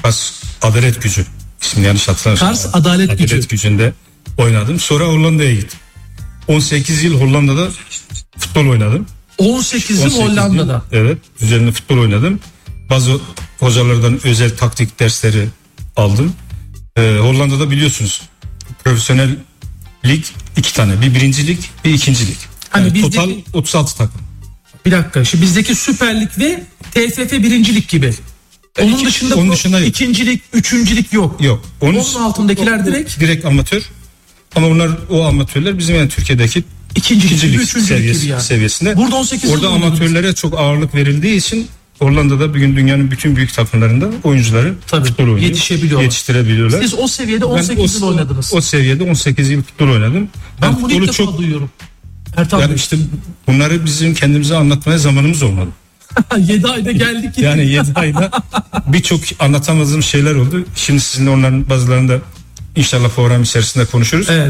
Kars Adalet Gücü ismini yanlış hatırlamıyorum. Kars Adalet Gücü. Gücü'nde oynadım. Sonra Hollanda'ya gittim. 18 yıl Hollanda'da futbol oynadım. 18 yıl Hollanda'da. Evet, üzerinde futbol oynadım. Bazı hocalardan özel taktik dersleri aldım. Hollanda'da biliyorsunuz profesyonel lig 2 tane. Bir birinci lig, bir ikinci lig. Hani Yani bizdeki, total 36 takım. Bir dakika. Şimdi bizdeki Süper Lig ve TFF birincilik gibi. Onun dışında yok. ikincilik, üçüncülük yok. Yok. Onun altındakiler direkt amatör. Ama o amatörler bizim yani Türkiye'deki ikincilik seviyesinde. Burada 18 Orada amatörlere çok ağırlık verildiği için Hollanda'da bugün dünyanın bütün büyük takımlarında oyuncuları futbol oynuyor. Yetiştirebiliyorlar. Siz o seviyede 18 yıl oynadınız. O seviyede 18 yıl futbol oynadım. Ben bunu ilk defa duyuyorum. Yani işte bunları bizim kendimize anlatmaya zamanımız olmadı. 7 ayda geldik. Yani 7 ayda birçok anlatamadığım şeyler oldu. Şimdi sizinle onların bazılarını da inşallah program içerisinde konuşuruz. Evet.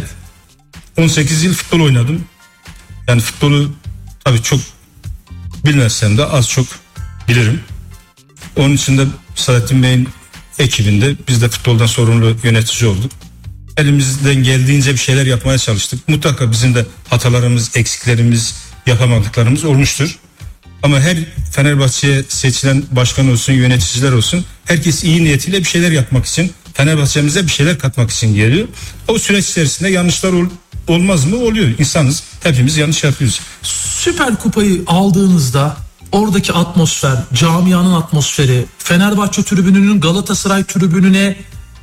18 yıl futbol oynadım. Yani futbolu tabii çok bilmezsem de az çok bilirim. Onun için de Saadettin Bey'in ekibinde biz de futboldan sorumlu yönetici olduk. Elimizden geldiğince bir şeyler yapmaya çalıştık. Mutlaka bizim de hatalarımız, eksiklerimiz, yapamadıklarımız olmuştur. Ama her Fenerbahçe'ye seçilen başkan olsun, yöneticiler olsun, herkes iyi niyetiyle bir şeyler yapmak için, Fenerbahçe'mize bir şeyler katmak için geliyor. O süreç içerisinde yanlışlar olmaz mı? Oluyor. İnsanız. Hepimiz yanlış yapıyoruz. Süper Kupayı aldığınızda oradaki atmosfer, camianın atmosferi, Fenerbahçe tribününün Galatasaray tribününe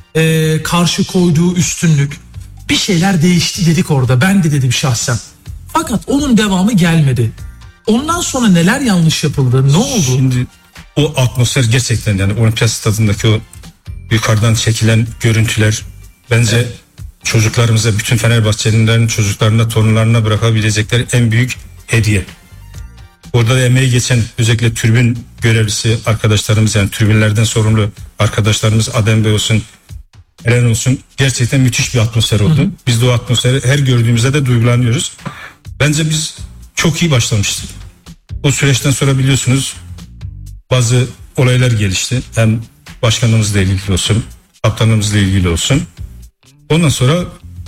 karşı koyduğu üstünlük, bir şeyler değişti dedik orada. Ben de dedim şahsen. Fakat onun devamı gelmedi. Ondan sonra neler yanlış yapıldı? Ne oldu? Şimdi o atmosfer gerçekten yani Olimpiyat Stadı'ndaki o yukarıdan çekilen görüntüler bence çocuklarımıza, bütün Fenerbahçelilerin çocuklarına, torunlarına bırakabilecekleri en büyük hediye. Orada da emeği geçen özellikle tribün görevlisi arkadaşlarımız, yani tribünlerden sorumlu arkadaşlarımız, Adem Bey olsun, Eren olsun, gerçekten müthiş bir atmosfer oldu. Hı hı. Biz de o atmosferi her gördüğümüzde de duygulanıyoruz. Bence biz çok iyi başlamıştık. O süreçten sonra biliyorsunuz bazı olaylar gelişti. Hem başkanımızla ilgili olsun, kaptanımızla ilgili olsun. Ondan sonra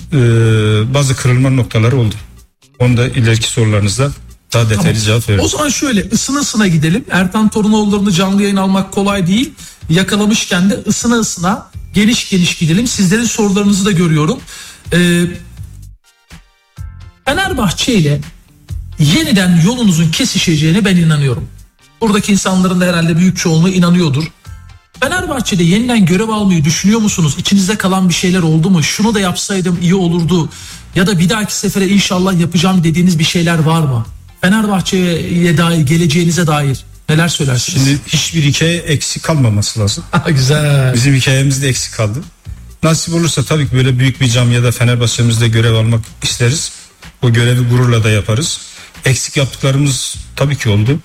bazı kırılma noktaları oldu. Onu da ileriki sorularınızda daha detaylı cevap veririm. O zaman şöyle ısına gidelim. Ertan Torunoğulları'nı canlı yayın almak kolay değil. Yakalamışken de ısına geniş gidelim. Sizlerin sorularınızı da görüyorum. Fenerbahçe ile yeniden yolunuzun kesişeceğine ben inanıyorum. Buradaki insanların da herhalde büyük çoğunluğu inanıyordur. Fenerbahçe'de yeniden görev almayı düşünüyor musunuz? İçinizde kalan bir şeyler oldu mu? Şunu da yapsaydım iyi olurdu. Ya da bir dahaki sefere inşallah yapacağım dediğiniz bir şeyler var mı? Fenerbahçe'ye dair, geleceğinize dair neler söylersiniz? Şimdi hiçbir hikaye eksik kalmaması lazım. Güzel. Bizim hikayemiz de eksik kaldı. Nasip olursa tabii ki böyle büyük bir camiada Fenerbahçe'mizde görev almak isteriz. O görevi gururla da yaparız. Eksik yaptıklarımız tabii ki oldu.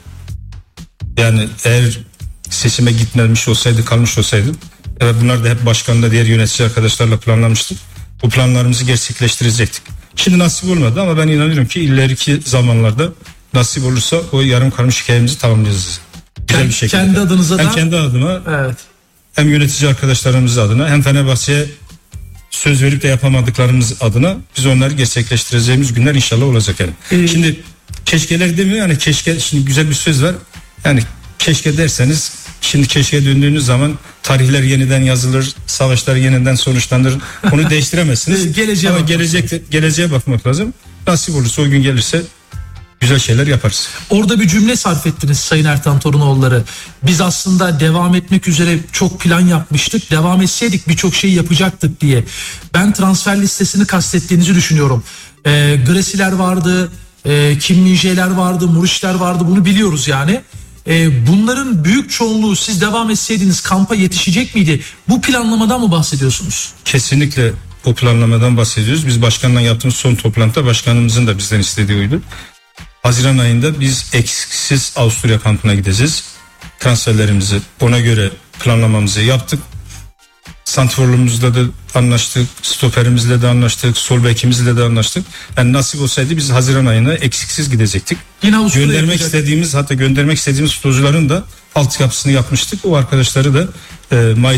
Yani eğer seçime gitmemiş olsaydı, kalmış olsaydım, evet, bunlar da hep başkanla, diğer yönetici arkadaşlarla planlamıştık. Bu planlarımızı gerçekleştirecektik. Şimdi nasip olmadı ama ben inanıyorum ki ileriki zamanlarda nasip olursa o yarım kalmış hikayemizi tamamlayacağız. Güzel bir şekilde. Kendi adınıza hem da. Kendi adıma, evet. Hem yönetici arkadaşlarımız adına, hem Fenerbahçe'ye söz verip de yapamadıklarımız adına biz onları gerçekleştireceğimiz günler inşallah olacak yani. Şimdi keşkeler demiyor yani, keşke, şimdi güzel bir söz var. Yani keşke derseniz, şimdi keşke döndüğünüz zaman tarihler yeniden yazılır, savaşlar yeniden sonuçlanır. Onu değiştiremezsiniz. Geleceğe bakmak lazım. Nasip olursa, o gün gelirse güzel şeyler yaparız. Orada bir cümle sarf ettiniz Sayın Ertan Torunoğulları. Biz aslında devam etmek üzere çok plan yapmıştık. Devam etseydik birçok şeyi yapacaktık diye. Ben transfer listesini kastettiğinizi düşünüyorum. Gresiler vardı, Kim Min-jae'ler vardı, Muriç'ler vardı, bunu biliyoruz yani. Bunların büyük çoğunluğu siz devam etseydiniz kampa yetişecek miydi? Bu planlamadan mı bahsediyorsunuz? Kesinlikle o planlamadan bahsediyoruz. Biz başkanla yaptığımız son toplantıda başkanımızın da bizden istediği oydu. Haziran ayında biz eksiksiz Avusturya kampına gideceğiz. Transferlerimizi ona göre planlamamızı yaptık. Santrforumuzla da anlaştık, stoperimizle de anlaştık, sol bekimizle de anlaştık. Yani nasip olsaydı biz Haziran ayına eksiksiz gidecektik. Göndermek istediğimiz futbolcuların da altyapısını yapmıştık. O arkadaşları da Mayıs